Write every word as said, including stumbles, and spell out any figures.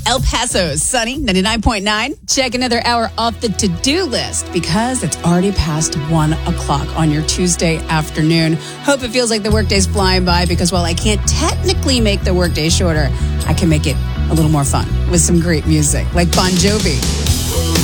El Paso's Sunny, ninety-nine point nine. Check another hour off the to-do list because it's already past one o'clock on your Tuesday afternoon. Hope it feels like the workday's flying by because while I can't technically make the workday shorter, I can make it a little more fun with some great music like Bon Jovi.